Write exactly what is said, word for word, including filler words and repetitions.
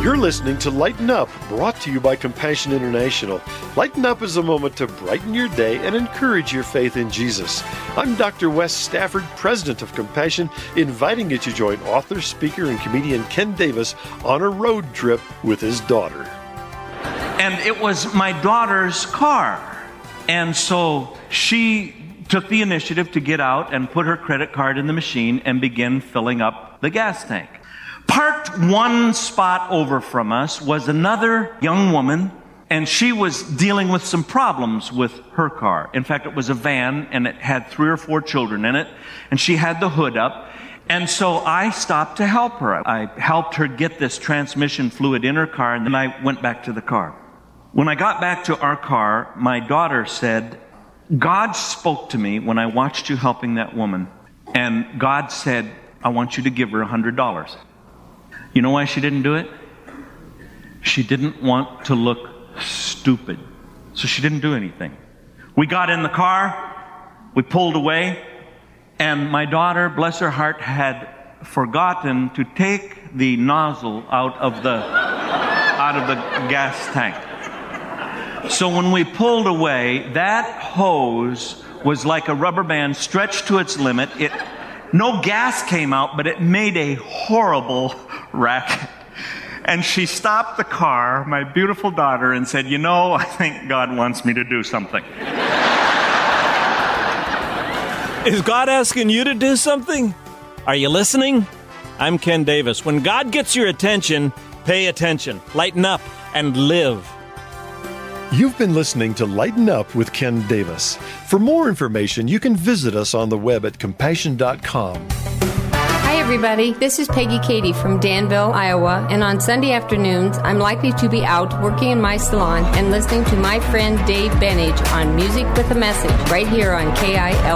You're listening to Lighten Up, brought to you by Compassion International. Lighten Up is a moment to brighten your day and encourage your faith in Jesus. I'm Doctor Wes Stafford, president of Compassion, inviting you to join author, speaker, and comedian Ken Davis on a road trip with his daughter. And it was my daughter's car. And so she took the initiative to get out and put her credit card in the machine and begin filling up the gas tank. Parked one spot over from us was another young woman, and she was dealing with some problems with her car. In fact, it was a van, and it had three or four children in it, and she had the hood up. And so I stopped to help her. I helped her get this transmission fluid in her car, and then I went back to the car. When I got back to our car, my daughter said, God spoke to me when I watched you helping that woman, and God said, I want you to give her one hundred dollars. You know why she didn't do it? She didn't want to look stupid. So she didn't do anything. We got in the car, we pulled away, and my daughter, bless her heart, had forgotten to take the nozzle out of the out of the gas tank. So when we pulled away, that hose was like a rubber band stretched to its limit. It No gas came out, but it made a horrible racket. And she stopped the car, my beautiful daughter, and said, you know, I think God wants me to do something. Is God asking you to do something? Are you listening? I'm Ken Davis. When God gets your attention, pay attention, lighten up, and live. You've been listening to Lighten Up with Ken Davis. For more information, you can visit us on the web at compassion dot com. Hi, everybody. This is Peggy Katie from Danville, Iowa, and on Sunday afternoons, I'm likely to be out working in my salon and listening to my friend Dave Benage on Music with a Message right here on K I L.